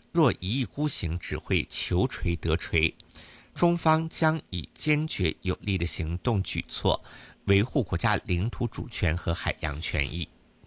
若一意孤行，只会求锤得锤。中方将以坚决有力的行动举措，维护国家领土主权和海洋权益。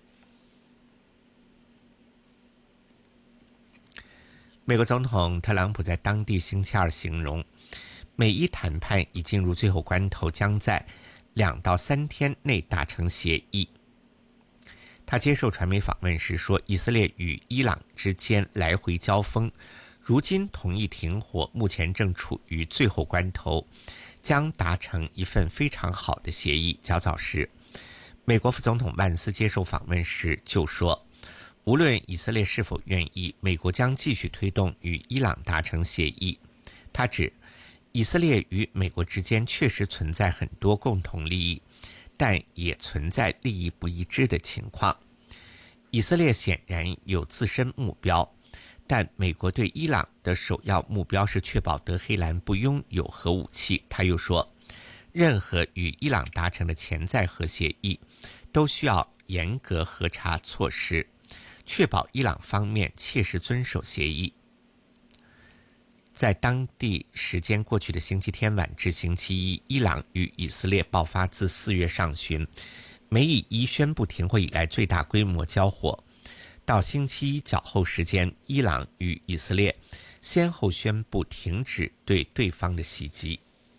美国总统特朗普在当地星期二形容，美伊谈判已进入最后关头，将在2到3天内达成协议。他接受传媒访问时说，以色列与伊朗之间来回交锋，如今同意停火，目前正处于最后关头，将达成一份非常好的协议。较早时，美国副总统万斯接受访问时就说，无论以色列是否愿意，美国将继续推动与伊朗达成协议。他指，以色列与美国之间确实存在很多共同利益，但也存在利益不一致的情况。以色列显然有自身目标，但美国对伊朗的首要目标是确保德黑兰不拥有核武器。他又说，任何与伊朗达成的潜在核协议都需要严格核查措施，确保伊朗方面切实遵守协议。在当地时间过去的星期天晚至星期一，伊朗与以色列爆发自4月上旬美以伊宣布停火以来最大规模交火。到星期一较后时间，伊朗与以色列先后宣布停止对对方的袭击。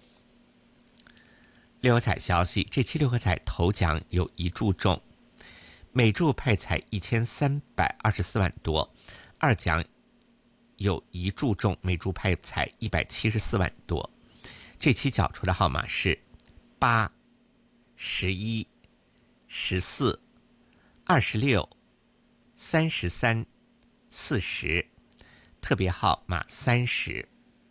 六合彩消息，这期六合彩头奖有1注中，每注派彩1324万多，二奖有1注中，每注派彩174万多。这期缴出的号码是8、11、14、26、33、40，特别号码30。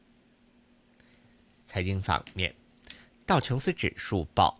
财经方面，道琼斯指数报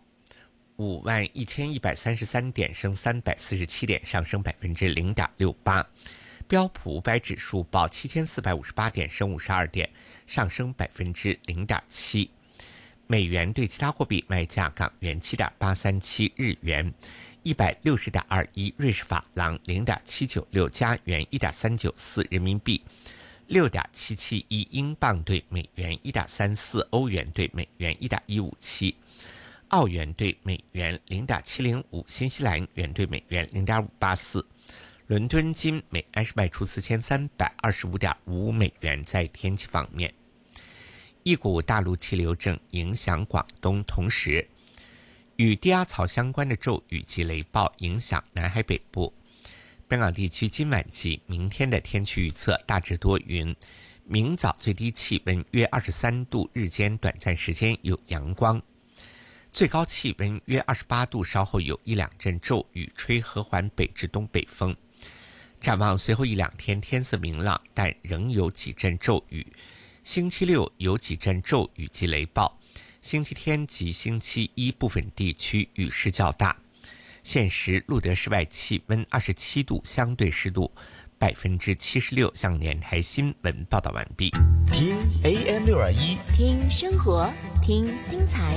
51133点，升347点，上升0.68%。标普500指数报7458点，升52点，上升0.7%。美元对其他货币卖价：港元7.837，日元160.21，瑞士法郎0.796，加元1.394，人民币6.771，英镑对美元1.34，欧元对美元1.157，澳元对美元0.705，新西兰元对美元0.584。伦敦金每安士卖出4325.55美元。在天气方面，一股大陆气流正影响广东，同时与低压槽相关的骤雨及雷暴影响南海北部。本港地区今晚及明天的天气预测大致多云，明早最低气温约23度，日间短暂时间有阳光，最高气温约28度，稍后有1-2阵骤雨，吹和缓北至东北风。展望随后1-2天天色明朗，但仍有几阵骤雨。星期六有几阵骤雨及雷暴，星期天及星期一部分地区雨势较大。现时录得室外气温27度，相对湿度76%。向联台新闻报道完毕。 听 AM621， 听生活，听精彩。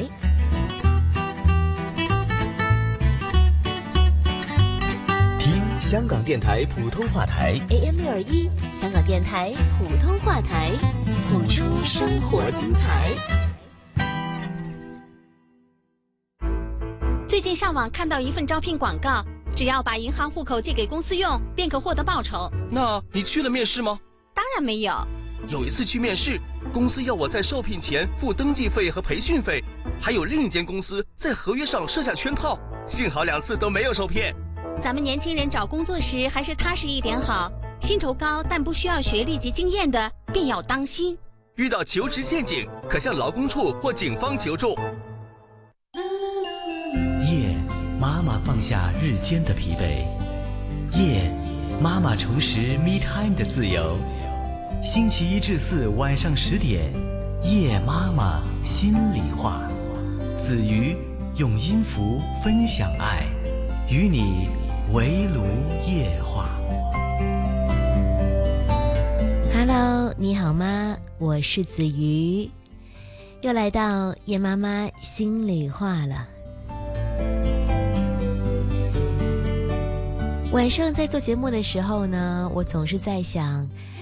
听香港电台普通话台 AM621，香港电台普通话台，谱出生活精彩。 最近上网看到一份招聘广告，只要把银行户口借给公司用，便可获得报酬。 那你去了面试吗？ 当然没有。 有一次去面试，公司要我在受聘前付登记费和培训费，还有另一间公司在合约上设下圈套，幸好2次都没有受骗。 咱们年轻人找工作时还是踏实一点好，薪酬高但不需要学历及经验的便要当心。 遇到求职陷阱，可向劳工处或警方求助。 夜，妈妈放下日间的疲惫，夜，妈妈重拾 me time 的自由。星期1至4晚上10点，夜妈妈心里话，子瑜用音符分享爱，与你围炉夜话。 Hello， 你好吗？我是子瑜，又来到夜妈妈心里话了。晚上在做节目的时候呢，我总是在想，